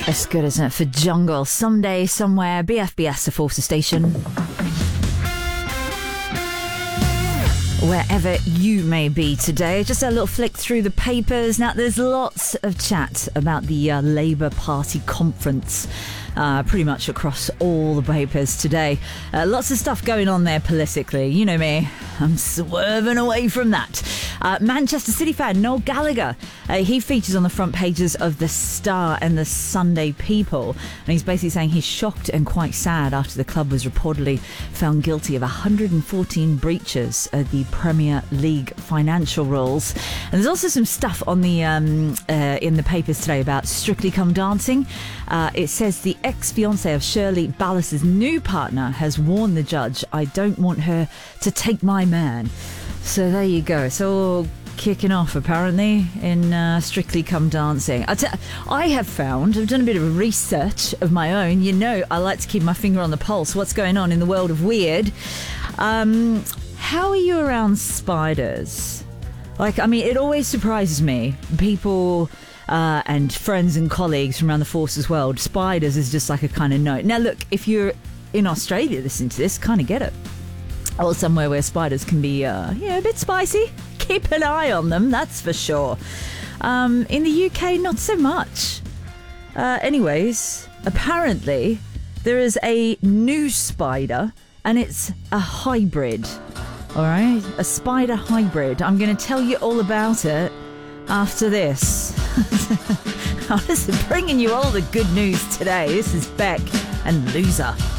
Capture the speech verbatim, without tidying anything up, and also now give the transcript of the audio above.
That's good, isn't it? For Jungle. Someday, somewhere, B F B S, the Forces Station. Wherever you may be today, just a little flick through the papers. Now, there's lots of chat about the uh, Labour Party conference. Uh, pretty much across all the papers today. Uh, lots of stuff going on there politically. You know me, I'm swerving away from that. Uh, Manchester City fan Noel Gallagher, uh, he features on the front pages of The Star and the Sunday People. And he's basically saying he's shocked and quite sad after the club was reportedly found guilty of one hundred fourteen breaches of the Premier League financial rules. And there's also some stuff on the um, uh, in the papers today about Strictly Come Dancing. Uh, it says the ex-fiancé of Shirley Ballas's new partner has warned the judge, "I don't want her to take my man." So there you go. It's all kicking off apparently in uh, Strictly Come Dancing. I, t- I have found, I've done a bit of research of my own. You know, I like to keep my finger on the pulse. What's going on in the world of weird? Um, how are you around spiders? Like, I mean, it always surprises me. People... Uh, and friends and colleagues from around the Forces world, spiders is just like a kind of note. Now, look, if you're in Australia listening to this, kind of get it. Or somewhere where spiders can be, uh, yeah, a bit spicy. Keep an eye on them, that's for sure. Um, in the U K, not so much. Uh, anyways, apparently there is a new spider, and it's a hybrid. All right, a spider hybrid. I'm going to tell you all about it after this. Honestly, bringing you all the good news today. This is Beck and Loser.